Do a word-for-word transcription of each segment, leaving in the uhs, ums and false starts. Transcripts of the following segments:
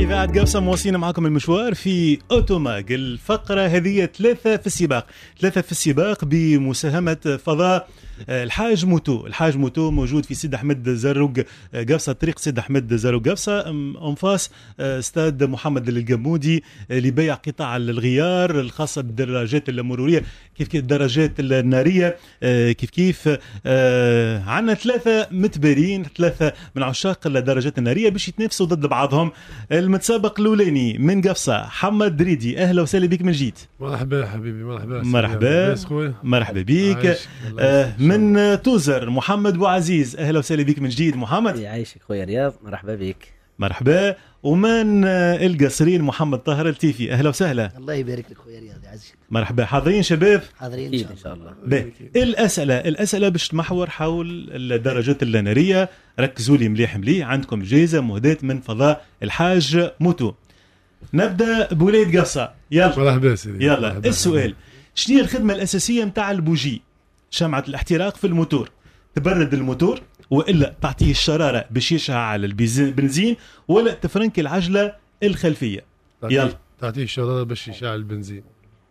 إذاعة قفصة مواصلين معكم المشوار في أوتوماج. الفقرة هذه ثلاثة في السباق ثلاثة في السباق بمساهمة فضاء الحاج موتو. الحاج موتو موجود في سيد أحمد زروق قفصة، طريق سيد أحمد زروق قفصة، أنفاس استاد محمد الجمودي لبيع قطع الغيار الخاصة بالدراجات المرورية كيف كيف الدراجات النارية كيف كيف. عندنا ثلاثة متبارين، ثلاثة من عشاق الدراجات النارية باش يتنافسوا ضد بعضهم. المتسابق الأولاني من قفصة حمد دريدي، أهلا وسهلا بك من جديد. مرحبا حبيبي، مرحبا مرحبا مرحبا بك. آه من توزر محمد بوعزيز، أهلا وسهلا بك من جديد محمد. يعيشك خويا رياض، مرحبا بك. مرحبا. ومن القصرين محمد طاهر التيفي، أهلا وسهلا. الله يبارك لك خويا رياض، يعزك. مرحبا. حاضرين شباب؟ حاضرين إن شاء الله. الله. الأسئلة الأسئلة باش تمحور حول الدراجات النارية. ركزوا لي مليح مليح، عندكم جائزة مهداة من فضاء الحاج موتو. نبدأ بوليد قصة. يلا مرحبا سيدي. يلا مرحبا. السؤال، شنو هي الخدمة الأساسية متاع البوجي شمعة الاحتراق في الموتور؟ تبرد الموتور وإلا تعطيه الشرارة باش يشعل البنزين ولا تفرنك العجلة الخلفية؟ يلا تعطيه الشرارة باش يشعل البنزين.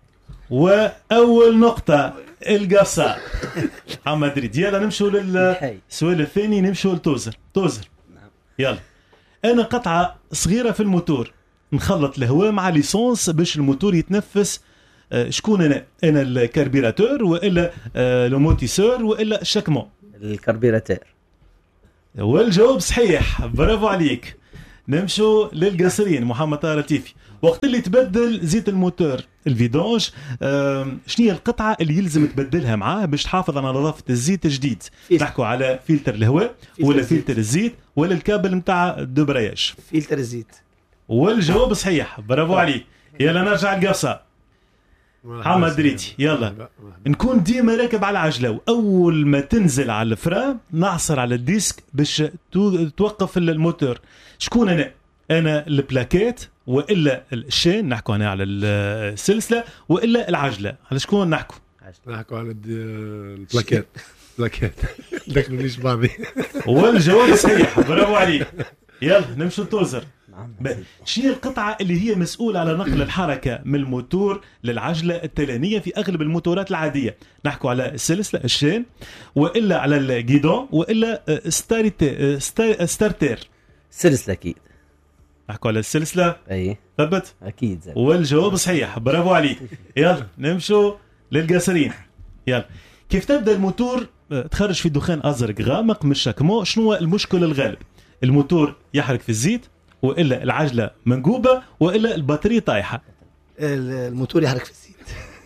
وأول نقطة القصة محمد ريد. يلا نمشوا للسؤال الثاني، نمشوا لتوزر. توزر يلا. أنا قطعة صغيرة في الموتور نخلط الهواء مع ليسونس باش الموتور يتنفس. أه شكون أنا؟ أنا الكربيراتور وإلا أه الموتيسور وإلا الشكمون؟ الكربيراتور. والجواب صحيح، برافو عليك. نمشوا للقصرين محمد طاهر التيفي. وقت اللي تبدل زيت الموتور الفيدونج، أه شنو هي القطعة اللي يلزم تبدلها معاه باش تحافظ على نظافة الزيت الجديد؟ نحكوا على فلتر الهواء ولا فلتر الزيت ولا الكابل متاع الدبرياج؟ فلتر الزيت. والجواب صحيح، برافو عليك. يلا نرجع القصة. محمد دريتي يلا. نكون ديما راكب على العجلة وأول ما تنزل على الفرام نعصر على الديسك باش توقف الموتور. شكون أنا؟ أنا البلاكات وإلا الشين، نحكوا هنا على السلسلة، وإلا العجلة؟ على شكون نحكوا؟ نحكوا على البلاكات. بلاكات دخلونيش بعضي. والجواب صحيح، برافو عليك. يلا نمشوا توزر. شنو هي القطعة اللي هي مسؤولة على نقل الحركة من الموتور للعجلة التلانية في أغلب الموتورات العادية؟ نحكوا على السلسلة الشين وإلا على الجيدون وإلا ستارتير؟ ستارتير سلسلة أكيد. نحكوا على السلسلة. أي ثبت أكيد زي. والجواب صحيح، برافو عليك. يلا نمشوا للقصرين. يلا. كيف تبدأ الموتور تخرج في دخان أزرق غامق من الشكمو؟ شنو هو المشكل الغالب؟ الموتور يحرق في الزيت وإلا العجلة منقوبة وإلا البطارية طايحة؟ الموتور يحرق في الزيت.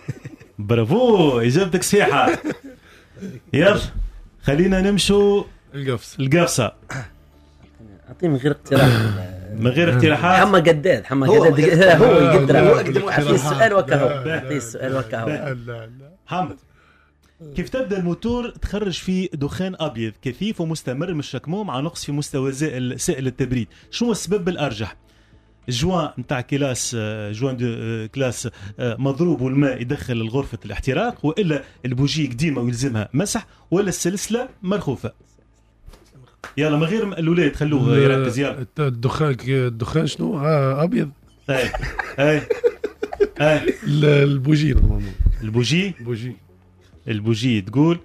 برافو، إجابتك صحيحة. يلا خلينا نمشوا القفص. القفصة. أعطيه من غير اقتراح. من غير اقتراحات. حما قداد حما هو قداد هو يقدر. هو أعطيه السؤال وكهو. أعطيه السؤال وكهو. لا لا محمد، كيف تبدأ الموتور تخرج في دخان أبيض كثيف ومستمر من الشكمو مع نقص في مستوى سائل التبريد؟ شنو السبب الأرجح؟ الجوان نتاع كلاس جوان دو كلاس مضروب والماء يدخل الغرفة الاحتراق وإلا البوجي قديمة ويلزمها مسح ولا السلسلة مرخوفة؟ يلا من غير الأولاد خلوه يركز. يلا الدخان. الدخان شنو؟ آه أبيض. اي اي اي البوجي. البوجي. بوجي. البوجي تقول.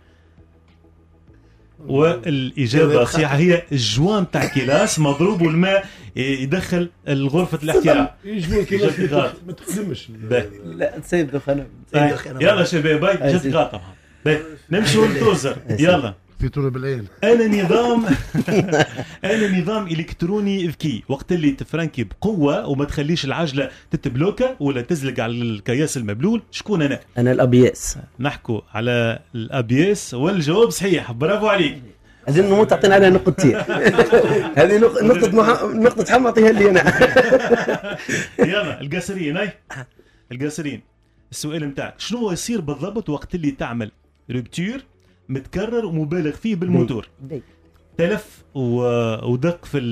والإجابة الصحيحة هي الجوان تاع كلاس مضروب والماء يدخل الغرفة الاحتراق. يجوا كلاس ما تخدمش. لا تسيب دخان. يلا شباب باي جت غلطة. نمشوا للتوزر. يلا في طول بالعين. أنا نظام أنا نظام إلكتروني ذكي. وقت اللي تفرنكي بقوة وما تخليش العجلة تتبلوكا ولا تزلق على الكياس المبلول، شكون أنا؟ أنا الأبياس. نحكوا على الأبياس والجواب صحيح، برافو عليك. عايزين نموت تعطينا عليها نقطتين. هذه نقطة مح... نقطة حمى أعطيها لي أنا. يلا القصرين. أي القصرين. السؤال متاعك شنو يصير بالضبط وقت اللي تعمل ربتور متكرر ومبالغ فيه بالموتور؟ تلف ودق في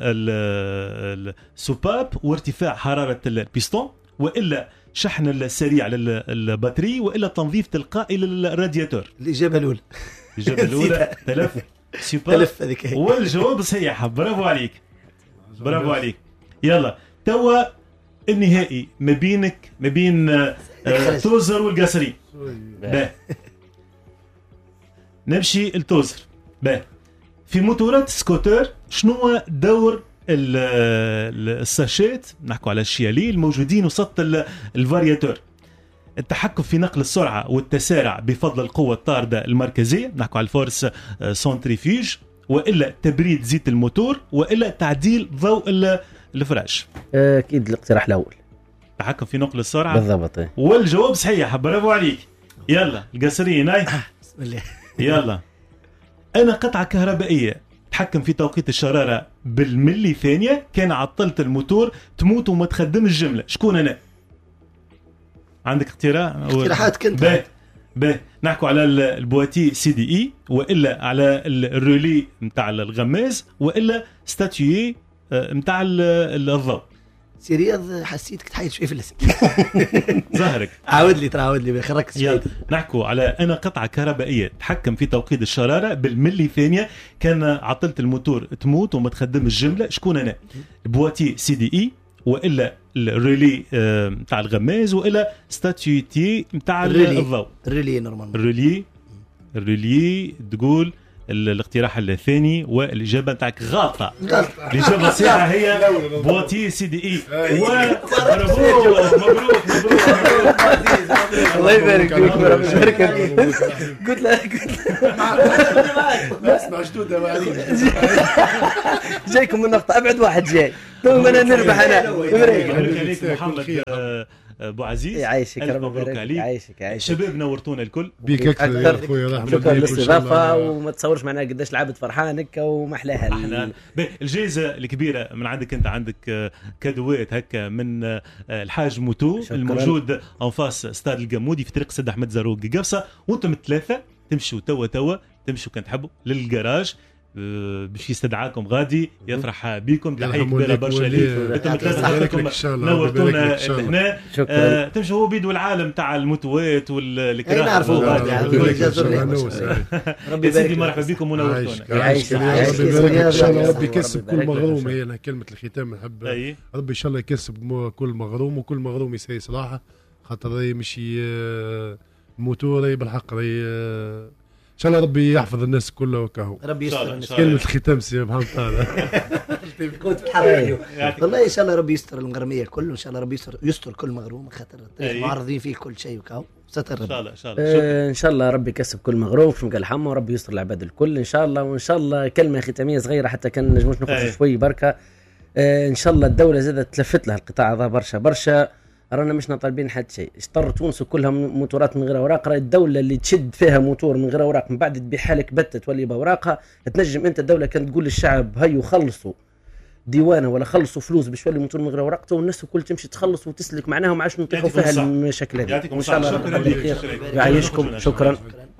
السوباب وارتفاع حرارة البيستون وإلا شحن السريع للبطارية وإلا تنظيف تلقائي للرادياتور؟ الإجابة الأولى. الإجابة الأولى تلف سوباب. تلف هذيك. والجواب صحيح، برافو عليك برافو عليك. يلا توا النهائي ما بينك ما بين آه توزر والقصري. با نمشي التوزر. با في موتورات سكوتر شنو هو دور الساشيت نحكوا على الشيالي الموجودين وسط الفارياتور؟ التحكم في نقل السرعة والتسارع بفضل القوة الطاردة المركزية نحكوا على الفورس سنتريفيوج، وإلا تبريد زيت الموتور، وإلا تعديل ضوء الفراش. أكيد الاقتراح الأول، تحكم في نقل السرعة بالضبط. والجواب صحيح، برافو عليك. يلا القصريين هاي بسم الله. يلا. أنا قطعة كهربائية تحكم في توقيت الشرارة بالملي ثانية، كان عطلت الموتور تموت وما تخدم الجملة، شكون أنا؟ عندك اقتراح؟ اقتراحات كنت باهي باهي نحكوا على البواتي سي دي اي، والا على الرولي نتاع الغماز، والا ستاتيو نتاع الضوء. سي رياض حسيتك تحيد شوي في الاسم. ظهرك عاود لي ترى عاود لي خرجت شوي. نحكوا على انا قطعه كهربائيه تحكم في توقيت الشراره بالملي ثانيه، كان عطلت الموتور تموت وما تخدم الجمله، شكون انا؟ البواتي سي دي اي، والا الريلي نتاع الغماز، والا ستاتيوتي نتاع الضوء. الريلي نورمالمون. الريلي الريلي تقول الاقتراح الثاني، والاجابه نتاعك غلطه. الاجابه الصحيحه هي بواتي سي دي اي. مبروك مبروك مبروك. الله يبارك فيك وربي يبارك فيك. قلت لك اسمع شدوده جايكم من نقطه ابعد واحد جاي ثم انا نربح. انا مبروك عليك محمد ابو عزيز. يعيشك ربي مبروك عليك. يعيشك يعيشك. شباب نورتونا الكل. بيك اكثر يا خويا. شكرا للاستضافه، وما تصورش معنا قداش لعبت فرحان هكا ومحلاها. احنا الجائزه الكبيره من عندك انت، عندك كادوات هكا من الحاج موتو شكرا. الموجود ان فاس استاد القمودي في طريق سيد احمد زاروق قفصه، وانتم الثلاثه تمشوا توا توا تمشوا كان تحبوا للجراج باش يستدعاكم غادي، يفرح بكم. تحيه كبيره برشا ليك، انتم ثلاثه نورتونا هنا. آه تمشوا هو بيدو العالم تاع الموتوات والكراهه. نعرفوا غادي ربي يبارك. مرحبا بكم ونورتونا. يعيشك ربي يبارك ان شاء الله. ربي يكسب كل مغروم. هي أنا كلمه الختام نحب ربي ان شاء الله يكسب كل مغروم، وكل مغروم يساي صلاحه، خاطر راهي مشي موتور راهي بالحق راهي ان شاء الله. ربي يحفظ الناس كلها وكاهو. ربي يستر. كلمة الختام سي محمد طارق. كنت تحرك والله. ان شاء الله ربي يستر المغرميه الكل، وان شاء الله ربي يستر يستر كل مغروم، خاطر معرضين فيه كل شيء وكاهو. ستر ان شاء الله ان شاء الله. آه ان شاء الله ربي يكسب كل مغروم في مقال حمى، وربي يستر العباد الكل ان شاء الله. وان شاء الله كلمه ختاميه صغيره حتى كان نجموش نخرج شوي بركه. آه ان شاء الله الدوله زادت تلفت لها القطاع هذا برشا برشا. رانا مش طالبين حد شيء. اشتر تونس كلها موتورات من غير اوراق. راهي الدوله اللي تشد فيها موتور من غير اوراق من بعد تبيعها لك بتة تولي باوراقها. تنجم انت الدوله كانت تقول للشعب هيو خلصوا ديوانه ولا خلصوا فلوس باش يولي موتور من غير اوراق، والناس الكل تمشي تخلص وتسلك معناها، ما عادش نطيحوا فيها المشاكل هذه. ان شاء الله ربي يعيشكم. شكرا.